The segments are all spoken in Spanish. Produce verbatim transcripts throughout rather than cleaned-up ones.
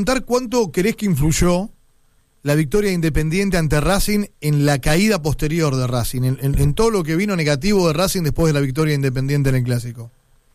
contar cuánto crees que influyó la victoria de Independiente ante Racing en la caída posterior de Racing, en, en, en todo lo que vino negativo de Racing después de la victoria de Independiente en el Clásico.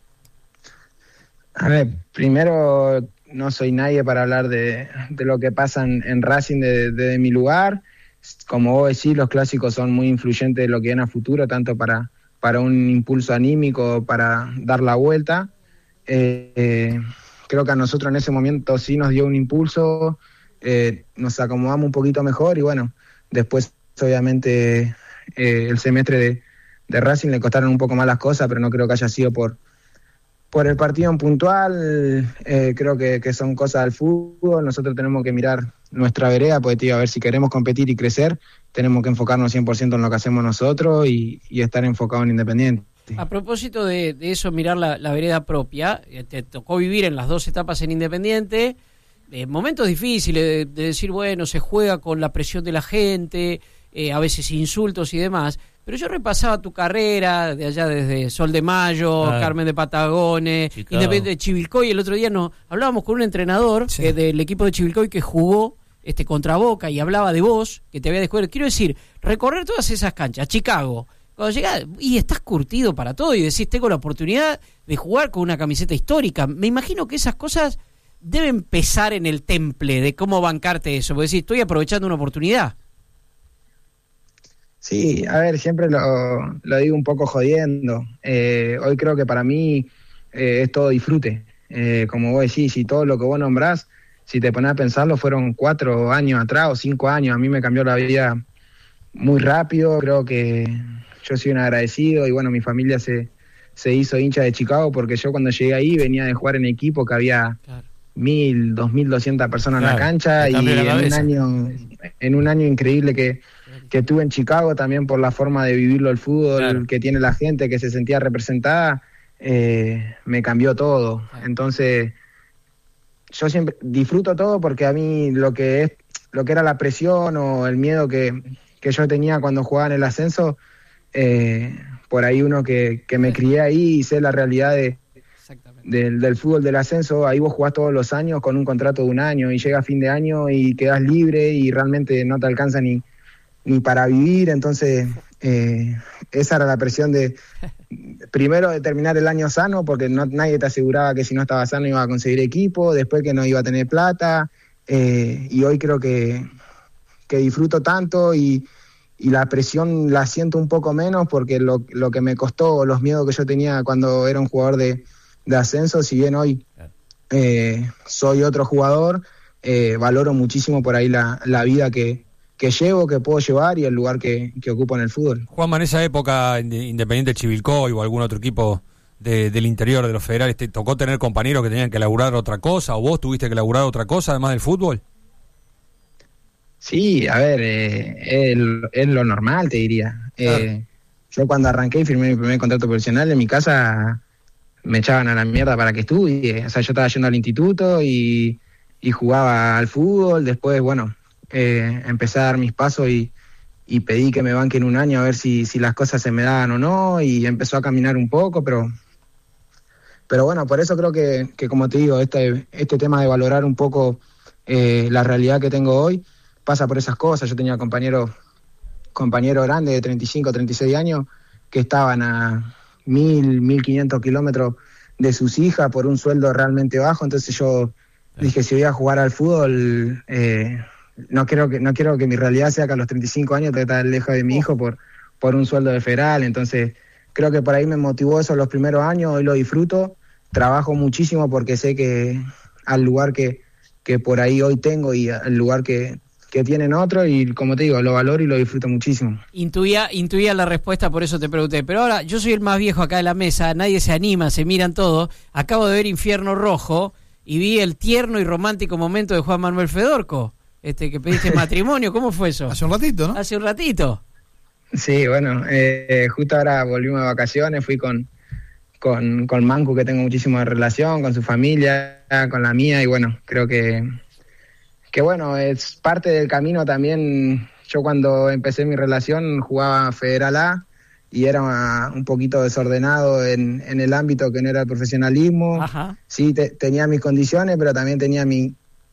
A ver, primero no soy nadie para hablar de, de lo que pasa en, en Racing desde de, de mi lugar. Como vos decís, los clásicos son muy influyentes de lo que viene a futuro, tanto para, para un impulso anímico, para dar la vuelta. Eh, eh, creo que a nosotros en ese momento sí nos dio un impulso, eh, nos acomodamos un poquito mejor y bueno, después obviamente eh, el semestre de, de Racing le costaron un poco más las cosas, pero no creo que haya sido por por el partido en puntual. Eh, creo que, que son cosas del fútbol. Nosotros tenemos que mirar nuestra vereda, porque tío, a ver, si queremos competir y crecer, tenemos que enfocarnos cien por ciento en lo que hacemos nosotros y, y estar enfocados en Independiente. A propósito de, de eso, mirar la, la vereda propia, te tocó vivir en las dos etapas en Independiente, eh, momentos difíciles de, de decir, bueno, se juega con la presión de la gente, eh, a veces insultos y demás, pero yo repasaba tu carrera de allá desde Sol de Mayo, ah, Carmen de Patagones, Chicago, Independiente de Chivilcoy. El otro día nos hablábamos con un entrenador sí. que del equipo de Chivilcoy que jugó este contra Boca y hablaba de vos, que te había descubierto. Quiero decir, recorrer todas esas canchas, Chicago, cuando llegás y estás curtido para todo y decís, tengo la oportunidad de jugar con una camiseta histórica. Me imagino que esas cosas deben pesar en el temple de cómo bancarte eso, porque decís, estoy aprovechando una oportunidad. Sí, a ver, siempre lo, lo digo un poco jodiendo. Eh, hoy creo que para mí eh, es todo disfrute. Eh, como vos decís, si todo lo que vos nombrás, si te pones a pensarlo, fueron cuatro años atrás o cinco años. A mí me cambió la vida muy rápido. Creo que yo soy un agradecido y bueno, mi familia se, se hizo hincha de Chicago porque yo cuando llegué ahí venía de jugar en equipo que había claro. mil, dos mil doscientas personas claro, en la cancha y la en un año, en un año increíble que que tuve en Chicago también por la forma de vivirlo el fútbol claro. que tiene la gente, que se sentía representada, eh, me cambió todo. Claro. Entonces, yo siempre disfruto todo porque a mí lo que es, lo que era la presión o el miedo que, que yo tenía cuando jugaba en el ascenso, eh, por ahí uno que, que me crié ahí y sé la realidad de, del, del fútbol del ascenso, ahí vos jugás todos los años con un contrato de un año y llega fin de año y quedás libre y realmente no te alcanza ni ni para vivir. Entonces eh, esa era la presión de primero de terminar el año sano porque no, nadie te aseguraba que si no estaba sano iba a conseguir equipo, después que no iba a tener plata, eh, y hoy creo que, que disfruto tanto y, y la presión la siento un poco menos porque lo, lo que me costó, los miedos que yo tenía cuando era un jugador de, de ascenso, si bien hoy eh, soy otro jugador, eh, valoro muchísimo por ahí la, la vida que que llevo, que puedo llevar y el lugar que, que ocupo en el fútbol. Juanma, en esa época, Independiente Chivilcoy o algún otro equipo de, del interior de los federales, ¿te tocó tener compañeros que tenían que laburar otra cosa o vos tuviste que laburar otra cosa además del fútbol? Sí, a ver, eh, es, es lo normal, te diría. Claro. Eh, yo cuando arranqué y firmé mi primer contrato profesional, en mi casa me echaban a la mierda para que estudie. O sea, yo estaba yendo al instituto y, y jugaba al fútbol, después, bueno... Eh, empecé a dar mis pasos y, y pedí que me banquen un año a ver si, si las cosas se me daban o no y empezó a caminar un poco, pero pero bueno, por eso creo que, que como te digo, este, este tema de valorar un poco eh, la realidad que tengo hoy pasa por esas cosas. Yo tenía compañeros compañeros grandes de treinta y cinco, treinta y seis años que estaban a mil, mil quinientos kilómetros de sus hijas por un sueldo realmente bajo, entonces yo dije, si voy a jugar al fútbol... Eh, No quiero que no quiero que mi realidad sea que a los treinta y cinco años te estar lejos de mi hijo por por un sueldo de federal. Entonces creo que por ahí me motivó eso los primeros años. Hoy lo disfruto, trabajo muchísimo porque sé que al lugar que, que por ahí hoy tengo y al lugar que, que tienen otros, y como te digo, lo valoro y lo disfruto muchísimo. Intuía, intuía la respuesta, por eso te pregunté. Pero ahora, yo soy el más viejo acá de la mesa, nadie se anima, se miran todos. Acabo de ver Infierno Rojo y vi el tierno y romántico momento de Juan Manuel Fedorco. Este, que pediste matrimonio, ¿cómo fue eso? Hace un ratito, ¿no? Hace un ratito. Sí, bueno, eh, justo ahora volvimos de vacaciones, fui con, con, con Mancu, que tengo muchísima relación, con su familia, con la mía, y bueno, creo que, que bueno, es parte del camino también. Yo cuando empecé mi relación jugaba Federal A y era un poquito desordenado en, en el ámbito que no era el profesionalismo. Ajá. Sí, te, tenía mis condiciones, pero también tenía mi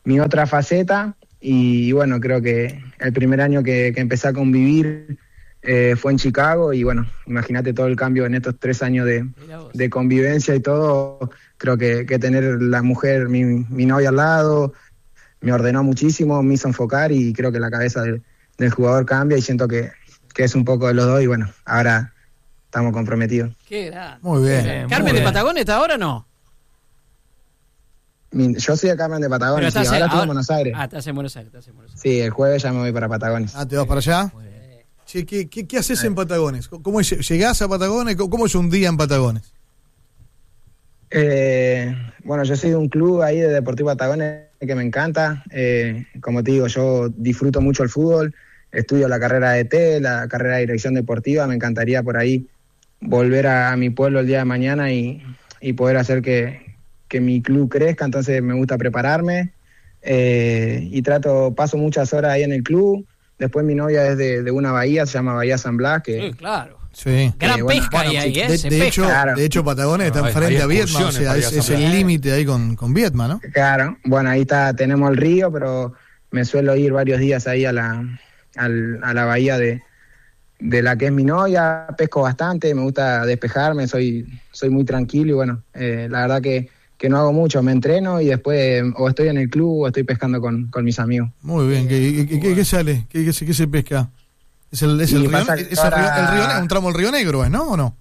mi otra faceta y, y bueno, creo que el primer año que, que empecé a convivir eh, fue en Chicago y bueno, imagínate todo el cambio en estos tres años de, de convivencia y todo. Creo que, que tener la mujer, mi, mi novia al lado, me ordenó muchísimo, me hizo enfocar y creo que la cabeza del, del jugador cambia y siento que, que es un poco de los dos y bueno, ahora estamos comprometidos. Qué grande. Muy bien. ¿Carmen de Patagones está ahora o no? Mi, yo soy de Carmen de Patagones, sí, ahora en, estoy ahora, en Buenos Aires. Ah, estás en Buenos Aires, estás en Buenos Aires. Sí, el jueves ya me voy para Patagones. Ah, ¿te vas para allá? Che, ¿qué, qué, qué haces en Patagones? ¿Cómo es, llegás a Patagones? ¿Cómo es un día en Patagones? Eh, bueno, yo soy de un club ahí de Deportivo Patagones que me encanta. Eh, como te digo, yo disfruto mucho el fútbol, estudio la carrera de T, la carrera de dirección deportiva. Me encantaría por ahí volver a, a mi pueblo el día de mañana y, y poder hacer que, que mi club crezca. Entonces me gusta prepararme eh, y trato, paso muchas horas ahí en el club. Después mi novia es de, de una bahía, se llama Bahía San Blas. Que, sí, claro. Sí. Gran eh, bueno, pesca bueno, ahí, ahí, ¿eh? De, Se de pesca. hecho, Claro. de hecho, Patagones está No, hay- enfrente hay a Viedma, o excursiones sea, para es, ir a es San el Blas. límite ahí con, con Viedma, ¿no? Claro, bueno, ahí está, tenemos el río, pero me suelo ir varios días ahí a la, al, a la bahía de, de la que es mi novia. Pesco bastante, me gusta despejarme, soy, soy muy tranquilo y bueno, eh, la verdad que, que no hago mucho, me entreno y después eh, o estoy en el club o estoy pescando con, con mis amigos. Muy bien. ¿Qué, qué, qué- qué sale? ¿Qué, qué se- qué se pesca? ¿Es el, es Y el, río, pasa es que el, río, ahora- el río- un tramo del Río Negro, ¿es, no? ¿O no?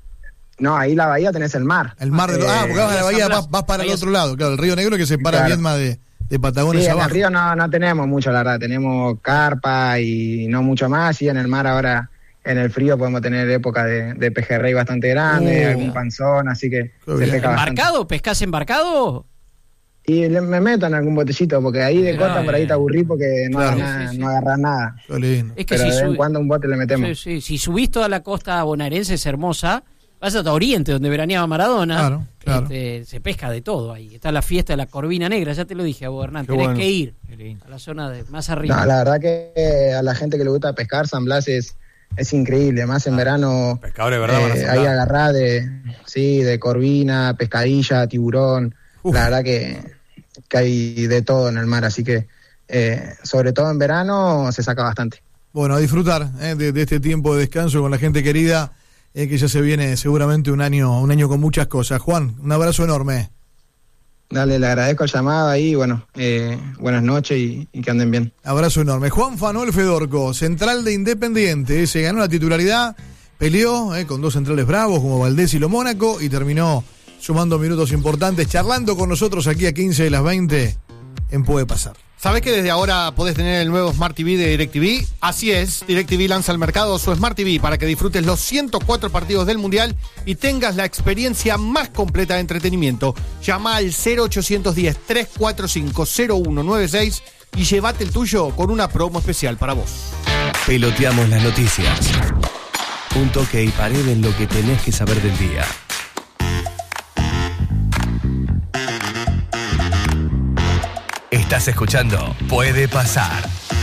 No, ahí la bahía tenés el mar. El mar de los... Eh, ah, porque vas a la Bahía bahía, San Blas. vas, vas para el Bahía otro lado. Claro, el Río Negro que separa Claro. Viedma de, de Patagones Sí, en el abajo. río no, no tenemos mucho, la verdad, tenemos carpa y no mucho más, y en el mar ahora, en el frío podemos tener época de, de pejerrey bastante grande, Uh, algún panzón, así que Qué se bien. pesca bastante. ¿Embarcado? ¿Pescás embarcado? Y le- me meto en algún botecito, porque ahí de Mirá, costa por ahí eh. te aburrí porque no, Claro. agarrás- Sí, sí, sí. no agarrás nada. Qué lindo. Es que Pero si, de vez en sub- cuando un bote le metemos. sí, sí, si subís toda la costa bonaerense es hermosa, vas hasta Oriente, donde veraneaba Maradona. Claro, claro. Este, se pesca de todo ahí. Está la fiesta de la Corvina Negra, ya te lo dije a vos, Hernán. Qué Tenés bueno. que ir Qué lindo. a la zona de más arriba. No, la verdad que eh, a la gente que le gusta pescar, San Blas es, es increíble, más en verano. Pescadores de verdad van a eh, San ahí Blas. agarrás de, sí, de corvina, pescadilla, tiburón. Uf. La verdad que, que hay de todo en el mar, así que eh, sobre todo en verano se saca bastante. Bueno, a disfrutar eh, de, de este tiempo de descanso con la gente querida, eh, que ya se viene seguramente un año, un año con muchas cosas. Juan, un abrazo enorme. Dale, le agradezco el llamado ahí, bueno, eh, buenas noches y, y que anden bien. Abrazo enorme. Juan Fanuel Fedorco, central de Independiente, eh, se ganó la titularidad, peleó eh, con dos centrales bravos como Valdés y Lo Mónaco y terminó sumando minutos importantes, charlando con nosotros aquí a quince de las veinte en Puede Pasar. ¿Sabés que desde ahora podés tener el nuevo Smart T V de DirecTV? Así es, DirecTV lanza al mercado su Smart T V para que disfrutes los ciento cuatro partidos del Mundial y tengas la experiencia más completa de entretenimiento. Llama al cero ochocientos diez, trescientos cuarenta y cinco, cero uno nueve seis y llévate el tuyo con una promo especial para vos. Peloteamos las noticias. Un toque y pared en lo que tenés que saber del día. Estás escuchando Puede Pasar.